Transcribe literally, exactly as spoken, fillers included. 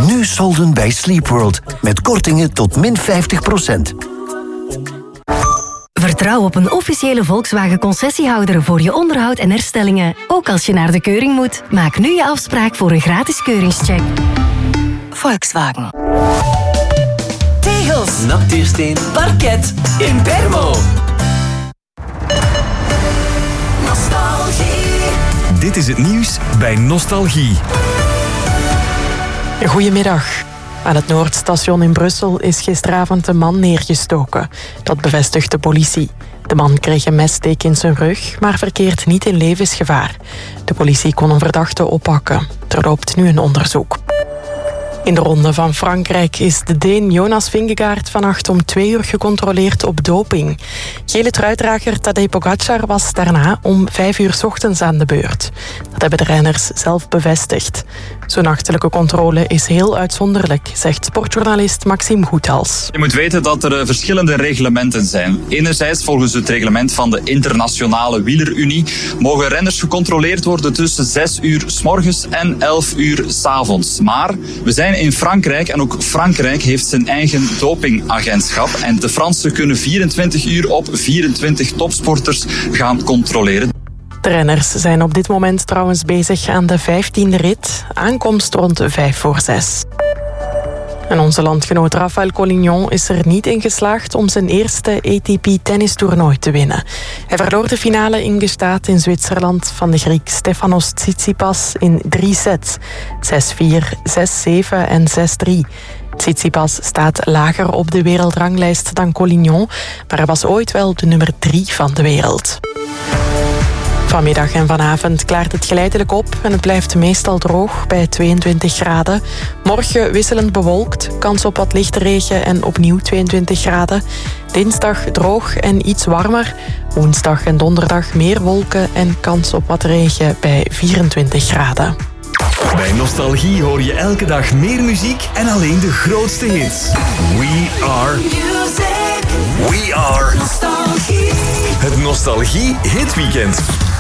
Nu solden bij Sleepworld. Met kortingen tot min vijftig procent. Vertrouw op een officiële Volkswagen-concessiehouder voor je onderhoud en herstellingen. Ook als je naar de keuring moet. Maak nu je afspraak voor een gratis keuringscheck. Volkswagen. Tegels, Natuursteen, parket, Impermo. Nostalgie. Dit is het nieuws bij Nostalgie. Goedemiddag. Aan het Noordstation in Brussel is gisteravond een man neergestoken. Dat bevestigt de politie. De man kreeg een messteek in zijn rug, maar verkeert niet in levensgevaar. De politie kon een verdachte oppakken. Er loopt nu een onderzoek. In de Ronde van Frankrijk is de Deen Jonas Vingegaard vannacht om twee uur gecontroleerd op doping. Gele truidrager Tadej Pogacar was daarna om vijf uur 's ochtends aan de beurt. Dat hebben de renners zelf bevestigd. Zo'n nachtelijke controle is heel uitzonderlijk, zegt sportjournalist Maxime Goethals. Je moet weten dat er verschillende reglementen zijn. Enerzijds volgens het reglement van de Internationale Wielerunie mogen renners gecontroleerd worden tussen zes uur 's morgens en elf uur 's avonds. Maar we zijn in Frankrijk en ook Frankrijk heeft zijn eigen dopingagentschap. En de Fransen kunnen vierentwintig uur op vierentwintig topsporters gaan controleren. De renners zijn op dit moment trouwens bezig aan de vijftiende rit. Aankomst rond vijf voor zes. En onze landgenoot Rafael Collignon is er niet in geslaagd om zijn eerste A T P-tennistoernooi te winnen. Hij verloor de finale in Gstaad in Zwitserland van de Griek Stefanos Tsitsipas in drie sets. zes vier, zes zeven en zes drie. Tsitsipas staat lager op de wereldranglijst dan Collignon, maar hij was ooit wel de nummer drie van de wereld. Vanmiddag en vanavond klaart het geleidelijk op en het blijft meestal droog bij tweeëntwintig graden. Morgen wisselend bewolkt, kans op wat lichte regen en opnieuw tweeëntwintig graden. Dinsdag droog en iets warmer. Woensdag en donderdag meer wolken en kans op wat regen bij vierentwintig graden. Bij Nostalgie hoor je elke dag meer muziek en alleen de grootste hits. We are... Music. We are... Nostalgie. Het Nostalgie Hitweekend.